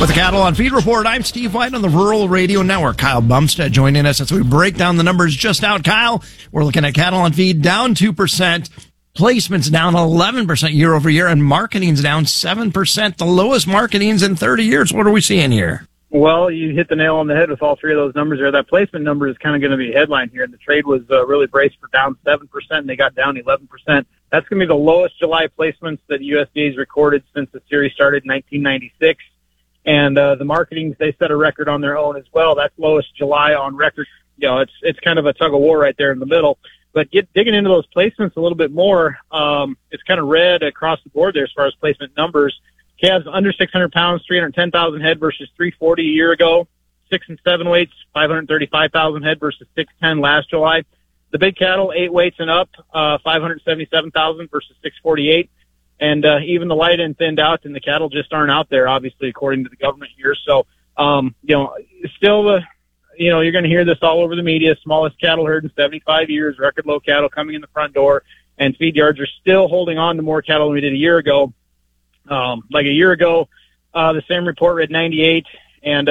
With the Cattle on Feed Report, I'm Steve White on the Rural Radio Network. Kyle Bumstead joining us as we break down the numbers just out. Kyle, we're looking at cattle on feed down 2%, placements down 11% year over year, and marketing's down 7%, the lowest marketings in 30 years. What are we seeing here? Well, you hit the nail on the head with all three of those numbers there. That placement number is kind of going to be a headline here. And the trade was really braced for down 7%, and they got down 11%. That's going to be the lowest July placements that USDA has recorded since the series started in 1996. And the marketing, they set a record on their own as well. That's lowest July on record. You know, it's kind of a tug of war right there in the middle. But digging into those placements a little bit more, it's kind of red across the board there as far as placement numbers. Calves under 600 pounds, 310,000 head versus 340 a year ago. 6 and 7 weights, 535,000 head versus 610 last July. The big cattle, 8 weights and up, 577,000 versus 648. And even the light end thinned out, and the cattle just aren't out there, obviously, according to the government here. So, still, you're going to hear this all over the media. Smallest cattle herd in 75 years, record low cattle coming in the front door, and feed yards are still holding on to more cattle than we did a year ago. Like a year ago, the same report read 98, and